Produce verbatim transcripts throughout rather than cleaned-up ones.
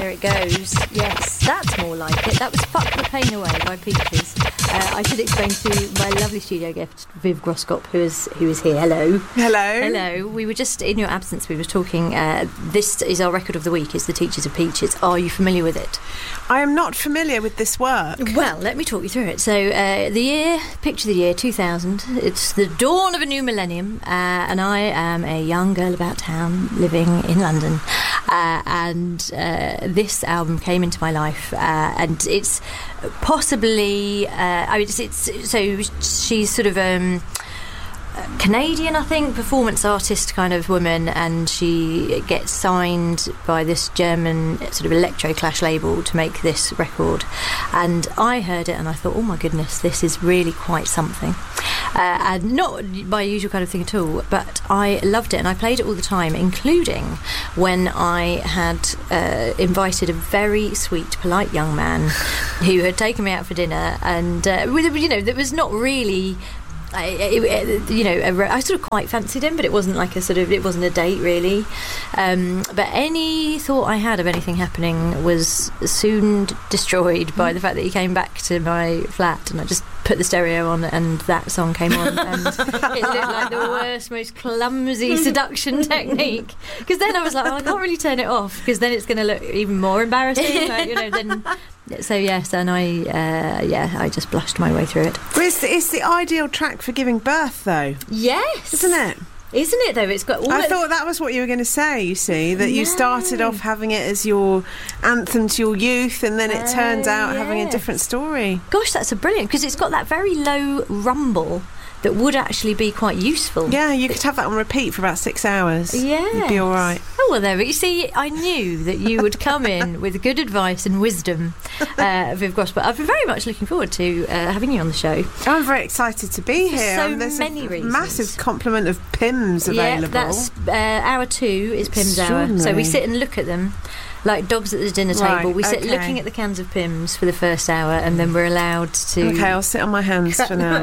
there it goes. Yes, that's more like it. That was Fuck the Pain Away by Peaches. Uh, I should explain to my lovely studio gift, Viv Groskop, who is who is here. Hello. Hello. Hello. We were just, in your absence, we were talking, uh, this is our record of the week, it's The Teachers of Peaches. Are you familiar with it? I am not familiar with this work. Well, let me talk you through it. So, uh, the year, picture the year, two thousand. It's the dawn of a new millennium, uh, and I am a young girl about town living in London. Uh, and uh, this album came into my life, uh, and it's possibly, uh, I mean, it's, it's so she's sort of um, Canadian, I think, performance artist kind of woman, and she gets signed by this German sort of electro clash label to make this record. And I heard it and I thought, oh my goodness, this is really quite something. Uh, and not my usual kind of thing at all, but I loved it and I played it all the time, including when I had uh, invited a very sweet, polite young man who had taken me out for dinner, and uh, you know, that was not really. I, it, you know, I sort of quite fancied him, but it wasn't like a sort of, it wasn't a date really. Um, but any thought I had of anything happening was soon destroyed by the fact that he came back to my flat, and I just put the stereo on and that song came on, and it looked like the worst, most clumsy seduction technique. Because then I was like, oh, I can't really turn it off, because then it's going to look even more embarrassing. Like, you know, then. So yes, and I, uh, yeah, I just blushed my way through it. But it's, it's the ideal track for giving birth, though. Yes, isn't it? Isn't it though? It's got. All I it... thought that was what you were going to say. You see, that no. you started off having it as your anthem to your youth, and then it uh, turned out yes. having a different story. Gosh, that's a brilliant, because it's got that very low rumble that would actually be quite useful. Yeah, you could have that on repeat for about six hours. Yeah, you'd be all right. Oh well, there. But you see, I knew that you would come in with good advice and wisdom, uh, Viv Gross. But I've been very much looking forward to uh, having you on the show. I'm very excited to be for here. So um, there's many a reasons. Massive complement of P I Ms available. Yeah, that's uh, hour two is P I Ms hour. So we sit and look at them. Like dogs at the dinner table, right, we sit okay. looking at the cans of P I Ms for the first hour, and then we're allowed to. Okay, I'll sit on my hands for now.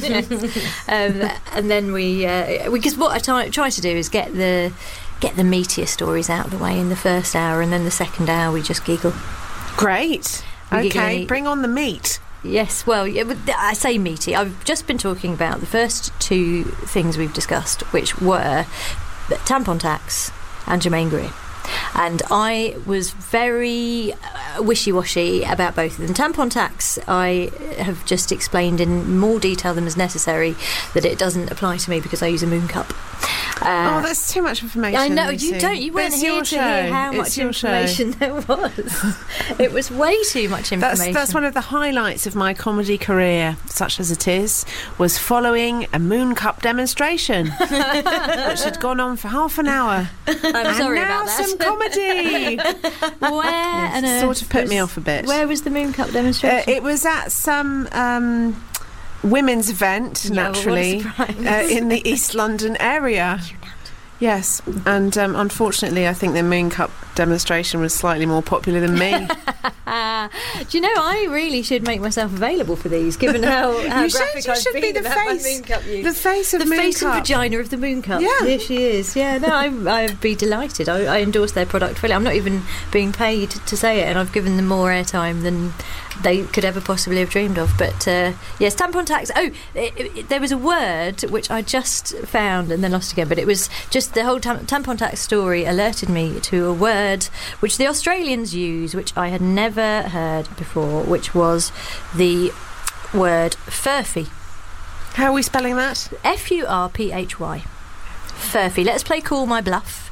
um, and then we, uh, because what I t- try to do is get the get the meatier stories out of the way in the first hour, and then the second hour we just giggle. Great. We okay, giggle bring on the meat. Yes, well, I say meaty. I've just been talking about the first two things we've discussed, which were tampon tax and Germaine Greer. And I was very uh, wishy-washy about both of them. Tampon tax, I have just explained in more detail than is necessary that it doesn't apply to me because I use a moon cup. Uh, oh, that's too much information. I know, Lucy. you don't. You weren't it's here to show. hear how it's much information show. there was. It was way too much information. That's, that's one of the highlights of my comedy career, such as it is, was following a moon cup demonstration, which had gone on for half an hour. I'm and sorry now about that. some comedy. Where yes, and uh, sort of put was, me off a bit. Where was the moon cup demonstration? Uh, it was at some um, women's event, yeah, naturally, well, uh, in the East London area. Yes, and um, unfortunately I think the Moon Cup demonstration was slightly more popular than me. Do you know, I really should make myself available for these, given how, how you graphic should, you I've should been be the about face, my Moon Cup use. The face of the Moon face Cup. and vagina of the Moon Cup. Yeah. Here she is. Yeah, no, I, I'd be delighted. I, I endorse their product fully. I'm not even being paid to say it, and I've given them more airtime than they could ever possibly have dreamed of. But uh, yes, tampon tax. Oh, it, it, there was a word which I just found and then lost again, but it was just the whole tam- tampon tax story alerted me to a word which the Australians use, which I had never heard before, which was the word furphy. How are we spelling that? F U R P H Y. Furphy. Let's play Call My Bluff.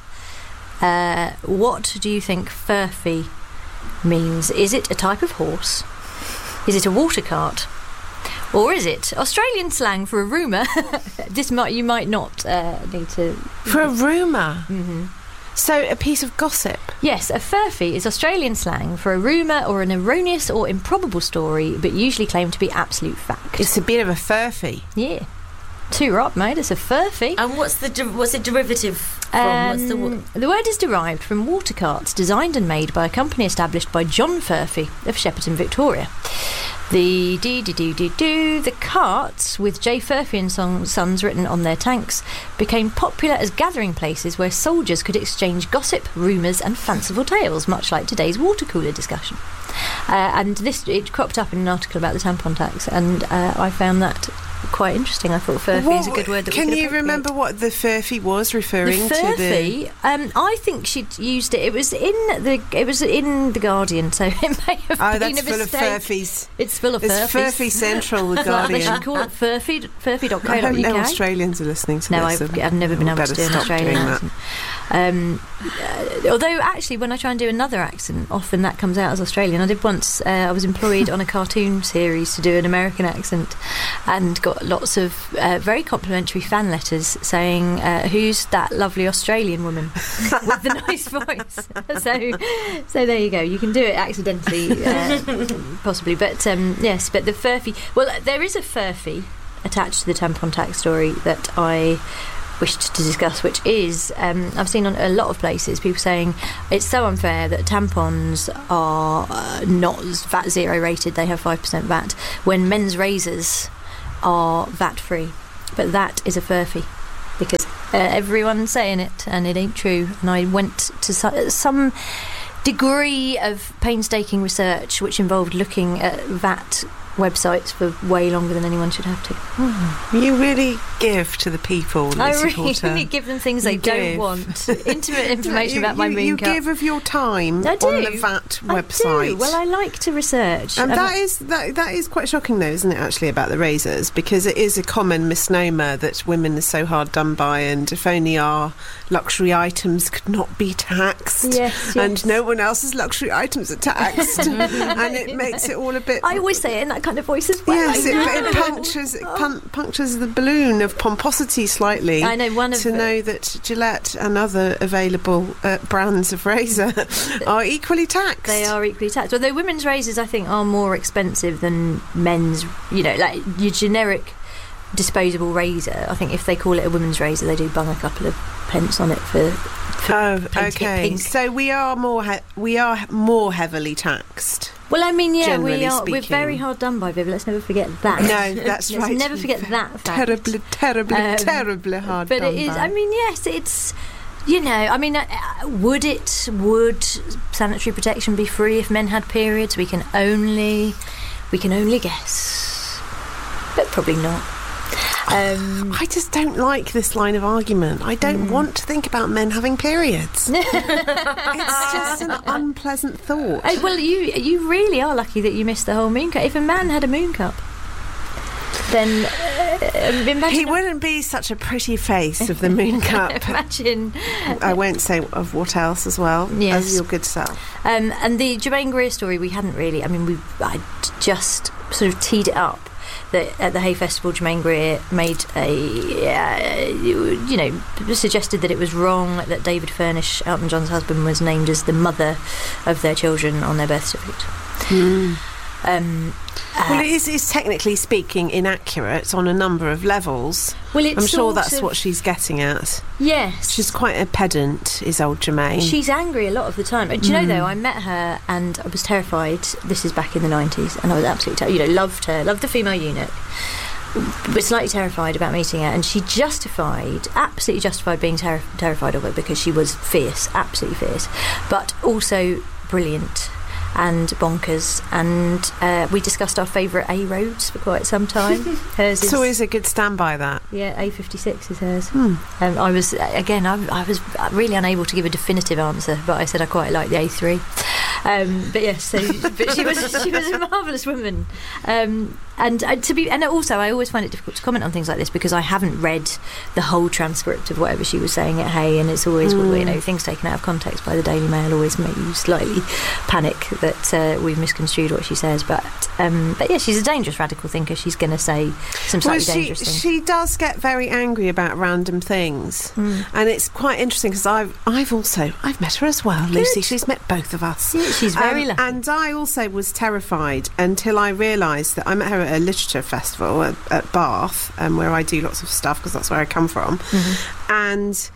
Uh, what do you think furphy means? Is it a type of horse? Is it a water cart? Or is it Australian slang for a rumour? This might you might not uh, need to... For a rumour? Mm-hmm. So a piece of gossip? Yes, a furphy is Australian slang for a rumour or an erroneous or improbable story, but usually claimed to be absolute fact. It's a bit of a furphy. Yeah. Two up, mate. It's a furphy. And what's the de- what's it derivative from? Um, what's the, w- the word is derived from water carts designed and made by a company established by John Furphy of Shepperton, Victoria. The dee dee dee dee doo. The carts with J. Furphy and son, Sons written on their tanks became popular as gathering places where soldiers could exchange gossip, rumours, and fanciful tales, much like today's water cooler discussion. Uh, and this it cropped up in an article about the tampon tax, and uh, I found that quite interesting. I thought furphy is a good word. That Can we could you appropriate. remember what the furphy was referring the furphy, to? The um, I think she'd used it. It was in the. It was in the Guardian, so it may have oh, been that's a full mistake. of furfies. It's full of It's furfies. Furphy Central, the Well, Guardian. they should call it furphy. Furphy dot co I dot hope no uk. Australians are listening to No, this. I've, I've never been able to better do an stop Australian doing that. accent. Um, uh, although, actually, when I try and do another accent, often that comes out as Australian. I did once, uh, I was employed on a cartoon series to do an American accent and got lots of uh, very complimentary fan letters saying, uh, who's that lovely Australian woman with the nice voice? so, so there you go. You can do it accidentally, uh, possibly. But, um, yes, but the furphy... Well, there is a furphy attached to the tampon tax story that I wished to discuss, which is um, I've seen on a lot of places people saying it's so unfair that tampons are uh, not V A T zero rated, they have five percent V A T, when men's razors are V A T free. But that is a furphy, because uh, everyone's saying it and it ain't true. And I went to su- some degree of painstaking research which involved looking at V A T websites for way longer than anyone should have to. Mm. You really give to the people, Lucy I really Porter. give them things You they don't give. want. Intimate information you, about my you, moon you cup. give of your time I do. on the V A T I website. do. Well, I like to research. And Um, that is that that is quite shocking, though, isn't it? Actually, about the razors, because it is a common misnomer that women are so hard done by, and if only our luxury items could not be taxed, Yes, and yes. no one else's luxury items are taxed, and it makes it all a bit. I always say it in that kind of voice as well. Yes, I it, know. it punctures it pun- punctures the balloon of pomposity slightly. I know one of to the- know that Gillette and other available uh, brands of razor are equally taxed. They are equally taxed. Although women's razors, I think, are more expensive than men's. You know, like your generic disposable razor. I think if they call it a women's razor, they do bung a couple of pence on it for. for Oh, painting it okay. pink. So we are more he- we are more heavily taxed. Well, I mean, yeah, we Generally are. We're speaking. very hard done by, Viv. Let's never forget that. No, that's Let's right. never forget that fact. Terribly, terribly, Um, terribly hard But done it is. by. I mean, yes, it's. You know, I mean, uh, would it? Would sanitary protection be free if men had periods? We can only, we can only guess, but probably not. Um, I just don't like this line of argument. I don't Mm. want to think about men having periods. It's just an unpleasant thought. oh, well, you you really are lucky that you missed the whole moon cup. If a man had a moon cup, then uh, imagine. He wouldn't be such a pretty face of the moon cup. Imagine. I won't say of what else as well Yes. as your good self. Um, and the Jermaine Greer story, we hadn't really. I mean, we I just sort of teed it up. That at the Hay Festival, Jermaine Greer made a, uh, you know, suggested that it was wrong that David Furnish, Elton John's husband, was named as the mother of their children on their birth certificate. Mm. Um, uh, Well, it is, is technically speaking inaccurate on a number of levels. well, it's I'm sure sort that's of- what she's getting at. Yes, She's quite a pedant, is old Jermaine. She's angry a lot of the time. Do you know, Mm. though, I met her and I was terrified. This is back in the nineties, and I was absolutely, ter- you know, loved her, loved the female eunuch, but slightly terrified about meeting her. And she justified, absolutely justified being ter- terrified of her because she was fierce, absolutely fierce, but also brilliant and bonkers. And uh, we discussed our favourite A roads for quite some time. Hers is, It's always a good stand by that. yeah, A fifty-six is hers. Hmm. Um, I was again. I, I was really unable to give a definitive answer, but I said I quite like the A three. Um, but yes, so but she was she was a marvellous woman, um, and uh, to be and also I always find it difficult to comment on things like this because I haven't read the whole transcript of whatever she was saying at Hay, and it's always Mm. you know things taken out of context by the Daily Mail always make you slightly panic that uh, we've misconstrued what she says. But um, but yeah, she's a dangerous radical thinker. She's going to say some Well, slightly she, dangerous things. she does get very angry about random things. Mm. And it's quite interesting because I've, I've also, I've met her as well, Lucy. She's met both of us. Yeah, she's very Um, lucky. And I also was terrified until I realised that I met her at a literature festival at, at Bath, um, where I do lots of stuff because that's where I come from. Mm-hmm. And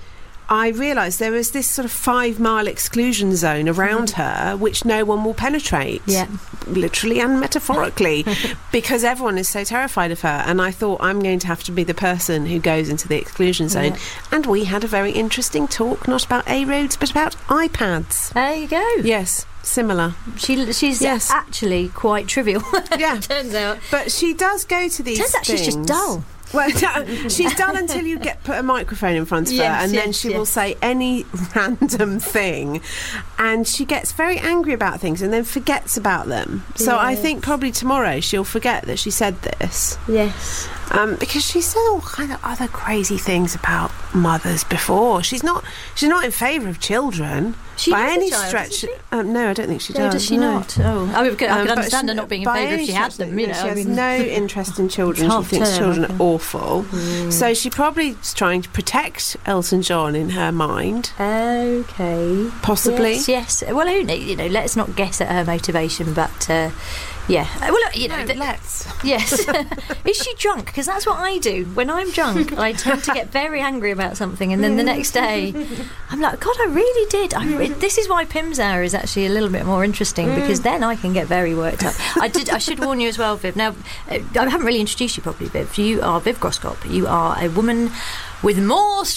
I realised there was this sort of five mile exclusion zone around her which no one will penetrate, Yeah. literally and metaphorically, because everyone is so terrified of her. And I thought, I'm going to have to be the person who goes into the exclusion zone. Yeah. And we had a very interesting talk, not about A-roads, but about iPads. There you go. Yes, similar. She, she's Yes. actually quite trivial. Yeah. Turns out. But she does go to these Turns out she's just things. dull. Well, she's done until you get put a microphone in front of her, Yes, and then yes, she yes. will say any random thing, and she gets very angry about things and then forgets about them. So I Yes. think probably tomorrow she'll forget that she said this, Yes. um, because she said all kind of other crazy things about mothers before. She's not she's not in favour of children She by has a any child, stretch. doesn't she? Um, no, I don't think she No, does. does she no. not? Oh, I, could, I Um, could but understand she- her not being in by favour if any she had stretch, them. You know, she I has mean, no interest in children. It's She half thinks term, children okay. are awful. So she probably is trying to protect Elton John in her mind, Okay. possibly. Yes, yes. Well, who kn- you know, let's not guess at her motivation, but uh, yeah. Uh, Well, look, you know, No, th- let's. yes. Is she drunk? Because that's what I do. When I'm drunk, I tend to get very angry about something, and then the next day, I'm like, God, I really did. I re- this is why Pim's Hour is actually a little bit more interesting, because then I can get very worked up. I did. I should warn you as well, Viv. Now, uh, I haven't really introduced you properly, Viv. You are Viv Groskop. You are a woman with more